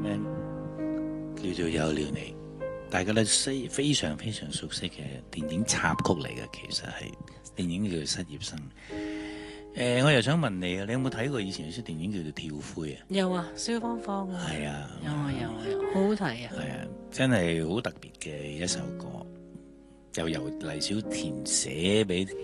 咧叫做有了你，大家都非常非常熟悉嘅電影插曲嚟嘅，其實係電影叫做《失業生》。我又想問你啊，你有冇睇過以前有出電影叫做《跳灰》啊？ 有啊，蕭芳芳啊， 係啊， 有啊有啊有，好好睇啊！ 係啊，真係好特別嘅一首歌，又由黎小田寫俾